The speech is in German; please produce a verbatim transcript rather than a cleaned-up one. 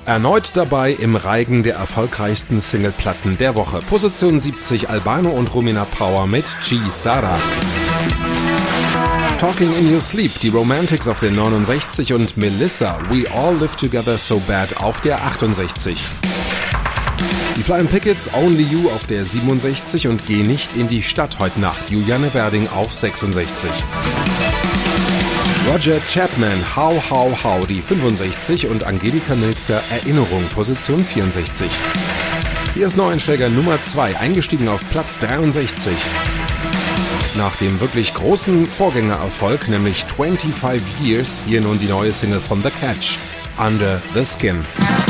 Erneut dabei im Reigen der erfolgreichsten Singleplatten der Woche. Position siebzig, Albano und Romina Power mit G. Sara. Talking in Your Sleep, die Romantics auf der neunundsechzig und Melissa, We All Live Together So Bad auf der achtundsechzig. Die Flying Pickets, Only You auf der siebenundsechzig und Geh nicht in die Stadt heute Nacht, Juliane Werding auf sechsundsechzig. Roger Chapman, How How How, die fünfundsechzig und Angelika Milster, Erinnerung, Position vierundsechzig. Hier ist Neueinsteiger Nummer zwei, eingestiegen auf Platz dreiundsechzig. Nach dem wirklich großen Vorgängererfolg, nämlich twenty-five Years, hier nun die neue Single von The Catch, Under the Skin.